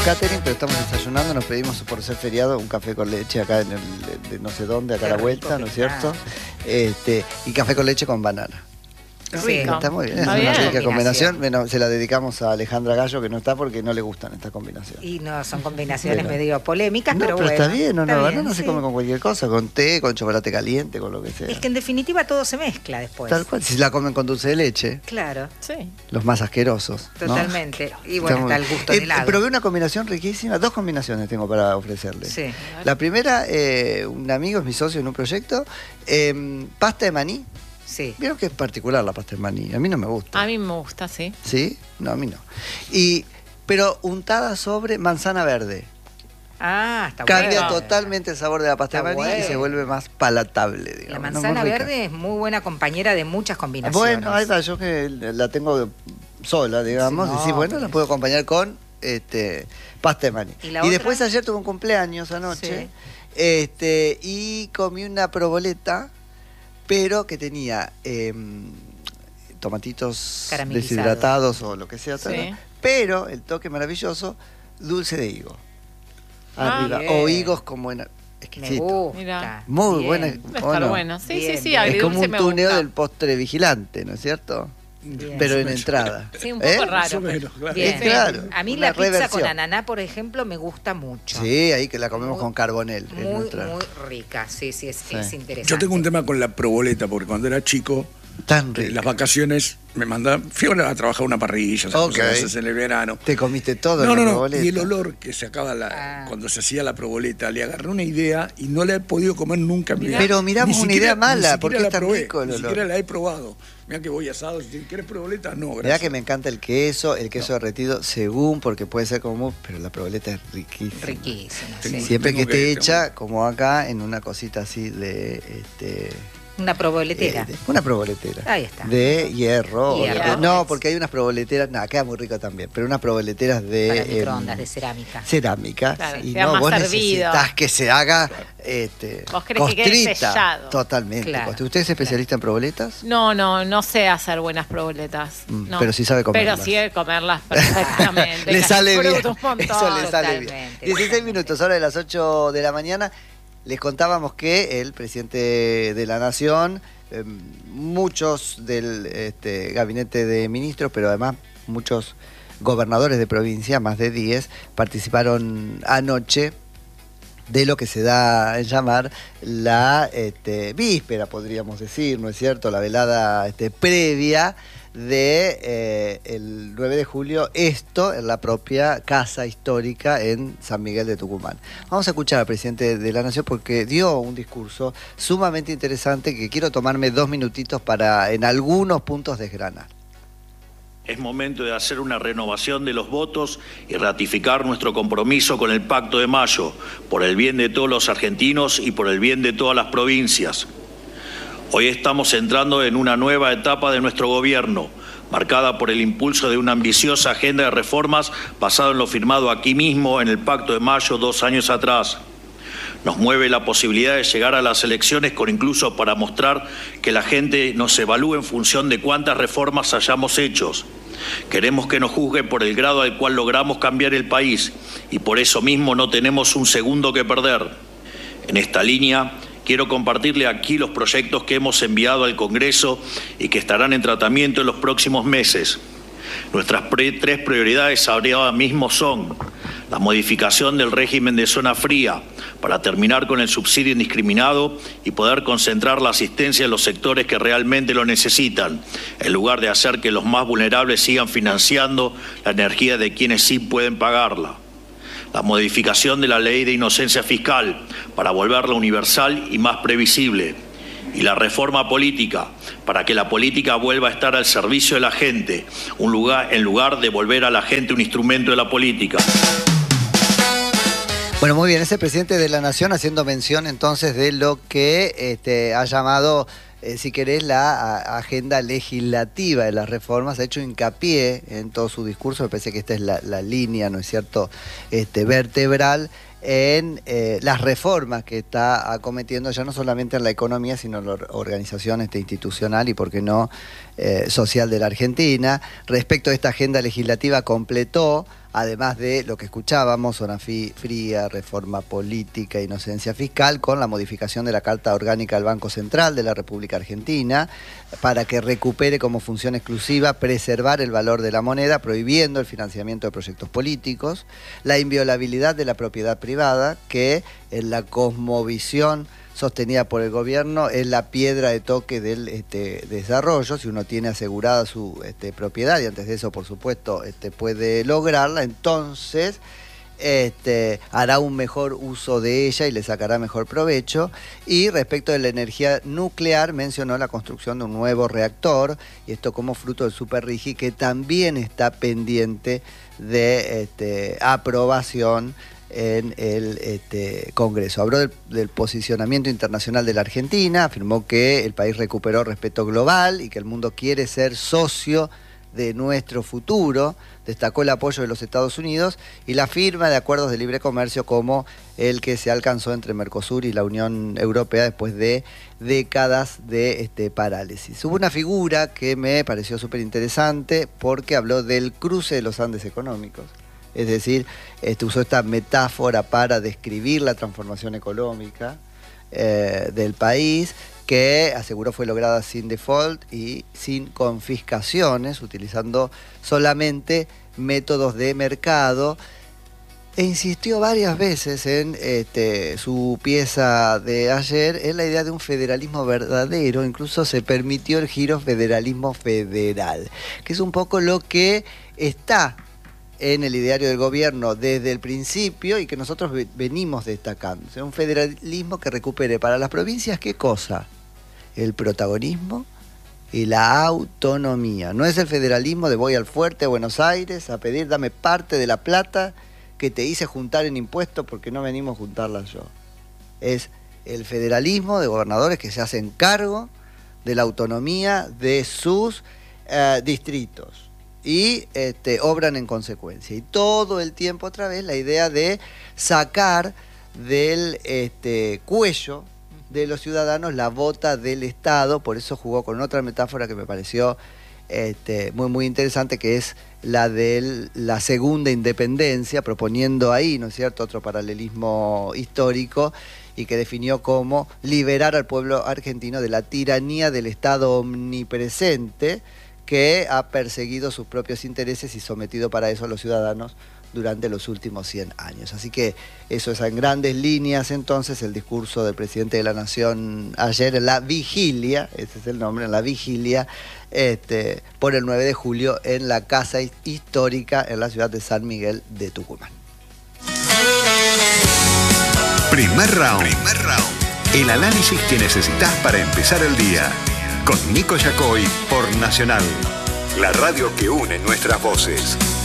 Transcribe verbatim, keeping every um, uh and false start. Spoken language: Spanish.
Catering, pero estamos desayunando, nos pedimos por ser feriado un café con leche acá en el, de no sé dónde, acá a la vuelta, ¿no es cierto? Este, y café con leche con banana. Rico. Está muy bien, Está es una bien. rica combinación. Bueno, se la dedicamos a Alejandra Gallo, que no está porque no le gustan estas combinaciones. Y no, son combinaciones Pero- medio polémicas, No, pero, pero bueno. está bien, no, está no, bien, banana se sí. come con cualquier cosa, con té, con chocolate caliente, con lo que sea. Es que en definitiva todo se mezcla después. Tal cual, si la comen con dulce de leche, Claro, Sí. los más asquerosos, ¿no? totalmente. Y bueno, Está está muy- el gusto Eh, del helado. Probé una combinación riquísima, dos combinaciones tengo para ofrecerle. Sí. La primera, eh, un amigo es mi socio en un proyecto, eh, pasta de maní. Sí. Vieron que es particular la pasta de maní, a mí no me gusta. A mí me gusta, sí. ¿Sí? No, a mí no. Y, pero untada sobre manzana verde. Ah, está Cambia bueno. totalmente el sabor de la pasta Está de maní y bueno. se vuelve más palatable, digamos. La ¿no? Muy manzana rica. verde es muy buena compañera de muchas combinaciones. Bueno, ahí va, yo que la tengo sola, digamos, Sí, no, y sí, bueno, pero la es- puedo acompañar con este pasta de maní. ¿Y Y, la otra? después ayer tuve un cumpleaños anoche, Sí. este, y comí una proboleta, pero que tenía eh, tomatitos Caramelizados. deshidratados o lo que sea, Sí. tal, pero el toque maravilloso, dulce de higo. Ah, Arriba, bien. o higos con buena... Me Exquisito. gusta. Mirá. Muy Bien. buena. Va a ¿o estar no? bueno. Sí, Bien, sí, sí, bien. Es como agridulce un me tuneo gusta. del postre vigilante, ¿no es cierto? Bien. Pero en Más o menos. entrada. Sí, un poco ¿Eh? Más raro. o pero- menos, claro. Bien. Sí, claro, A mí una la pizza con reversión. ananá, por ejemplo, me gusta mucho. Sí, ahí que la comemos Muy- con carbonel. es Muy, nuestra. muy rica. Sí, sí, es, Sí. es interesante. Yo tengo un tema con la proboleta, porque cuando era chico, Tan eh, rica. las vacaciones me mandaban, fui a trabajar una parrilla, esas Ok. cosas que haces en el verano. Te comiste todo No, en no, la no, proboleta. y el olor que sacaba la, Ah. cuando se hacía la proboleta, le agarré una idea y no la he podido comer nunca en mi vida. Pero miramos Ni una siquiera- idea mala, ni siquiera porque la es tan probé, rico el Ni olor. siquiera la he probado. Mira que voy asado, si quieres proboleta, no, Mirá gracias. que me encanta el queso, el queso derretido, según, porque puede ser como, pero la proboleta es riquísima. Riquísima, Tengo- sí. Siempre que Tengo que- esté hecha, como acá, en una cosita así de... Este, Una proboletera. eh, de- una proboletera. Ahí está. De hierro. o de- Hierro. no, porque hay unas proboleteras, nada, queda muy rico también, pero unas proboleteras de... Para em, microondas, de cerámica. cerámica. Claro, y queda no, más vos servido. necesitas que se haga este, Vos querés que quede costrita. sellado. Totalmente. Claro, costrita. ¿Usted es especialista en proboletas? No, no, no sé hacer buenas proboletas. Mm, no. pero sí sabe comerlas. Pero sí de comerlas perfectamente. Le Las sale bien. disfruto un montón. Eso le sale bien. Totalmente, dieciséis totalmente. minutos, hora de las ocho de la mañana. Les contábamos que el presidente de la Nación, eh, muchos del este, gabinete de ministros, pero además muchos gobernadores de provincia, más de diez, participaron anoche de lo que se da a llamar la este, víspera, podríamos decir, ¿no es cierto? La velada este, previa de eh, el nueve de julio, esto en la propia casa histórica en San Miguel de Tucumán. Vamos a escuchar al presidente de la Nación porque dio un discurso sumamente interesante que quiero tomarme dos minutitos para en algunos puntos desgranar. Es momento de hacer una renovación de los votos y ratificar nuestro compromiso con el Pacto de Mayo, por el bien de todos los argentinos y por el bien de todas las provincias. Hoy estamos entrando en una nueva etapa de nuestro gobierno, marcada por el impulso de una ambiciosa agenda de reformas basada en lo firmado aquí mismo en el Pacto de Mayo dos años atrás. Nos mueve la posibilidad de llegar a las elecciones con incluso para mostrar que la gente nos evalúe en función de cuántas reformas hayamos hecho. Queremos que nos juzgue por el grado al cual logramos cambiar el país y por eso mismo no tenemos un segundo que perder. En esta línea, quiero compartirle aquí los proyectos que hemos enviado al Congreso y que estarán en tratamiento en los próximos meses. Nuestras pre- tres prioridades ahora mismo son la modificación del régimen de zona fría para terminar con el subsidio indiscriminado y poder concentrar la asistencia en los sectores que realmente lo necesitan, en lugar de hacer que los más vulnerables sigan financiando la energía de quienes sí pueden pagarla. La modificación de la ley de inocencia fiscal para volverla universal y más previsible. Y la reforma política para que la política vuelva a estar al servicio de la gente, un lugar, en lugar de volver a la gente un instrumento de la política. Bueno, muy bien, es el presidente de la Nación haciendo mención entonces de lo que este, ha llamado, eh, si querés, la a, agenda legislativa de las reformas. Ha hecho hincapié en todo su discurso, me parece que esta es la, la línea, ¿no es cierto?, este, vertebral en eh, las reformas que está acometiendo ya no solamente en la economía, sino en la organización este, institucional y, por qué no, eh, social de la Argentina. Respecto a esta agenda legislativa, completó, además de lo que escuchábamos, zona fría, reforma política, inocencia fiscal, con la modificación de la Carta Orgánica del Banco Central de la República Argentina, para que recupere como función exclusiva preservar el valor de la moneda, prohibiendo el financiamiento de proyectos políticos, la inviolabilidad de la propiedad privada, que en la cosmovisión sostenida por el gobierno es la piedra de toque del este, desarrollo. Si uno tiene asegurada su este, propiedad, y antes de eso, por supuesto, este, puede lograrla, entonces este, hará un mejor uso de ella y le sacará mejor provecho. Y respecto de la energía nuclear, mencionó la construcción de un nuevo reactor, y esto como fruto del Superrigi, que también está pendiente de este, aprobación en el este, Congreso. Habló del, del posicionamiento internacional de la Argentina, afirmó que el país recuperó respeto global y que el mundo quiere ser socio de nuestro futuro. Destacó el apoyo de los Estados Unidos y la firma de acuerdos de libre comercio como el que se alcanzó entre Mercosur y la Unión Europea después de décadas de este, parálisis. Hubo una figura que me pareció súper interesante porque habló del cruce de los Andes económicos. Es decir, este, usó esta metáfora para describir la transformación económica eh, del país, que aseguró fue lograda sin default y sin confiscaciones, utilizando solamente métodos de mercado, e insistió varias veces en este, su pieza de ayer en la idea de un federalismo verdadero. Incluso se permitió el giro federalismo federal, que es un poco lo que está en el ideario del gobierno desde el principio y que nosotros venimos destacando. O sea, un federalismo que recupere para las provincias, ¿qué cosa? El protagonismo y la autonomía. No es el federalismo de voy al fuerte a Buenos Aires a pedir dame parte de la plata que te hice juntar en impuestos porque no venimos a juntarla yo. Es el federalismo de gobernadores que se hacen cargo de la autonomía de sus eh, distritos y este, obran en consecuencia. Y todo el tiempo otra vez la idea de sacar del este, cuello de los ciudadanos la bota del Estado. Por eso jugó con otra metáfora que me pareció este, muy muy interesante, que es la de la segunda independencia, proponiendo ahí, ¿no es cierto?, otro paralelismo histórico, y que definió como liberar al pueblo argentino de la tiranía del Estado omnipresente, que ha perseguido sus propios intereses y sometido para eso a los ciudadanos durante los últimos cien años. Así que eso es en grandes líneas entonces el discurso del presidente de la Nación ayer en la vigilia, ese es el nombre, en la vigilia este, por el nueve de julio en la Casa Histórica en la ciudad de San Miguel de Tucumán. Primer round. Primer round. El análisis que necesitas para empezar el día. Con Nico Yacoy por Nacional, la radio que une nuestras voces.